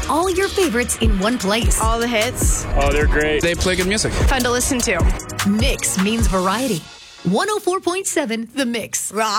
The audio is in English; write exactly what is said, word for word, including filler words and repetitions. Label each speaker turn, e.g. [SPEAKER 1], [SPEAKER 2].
[SPEAKER 1] all your favorites in one place.
[SPEAKER 2] All the hits.
[SPEAKER 3] Oh, they're great.
[SPEAKER 4] They play good music.
[SPEAKER 2] Fun to listen to.
[SPEAKER 1] Mix means variety. one oh four point seven The Mix.
[SPEAKER 2] Rock.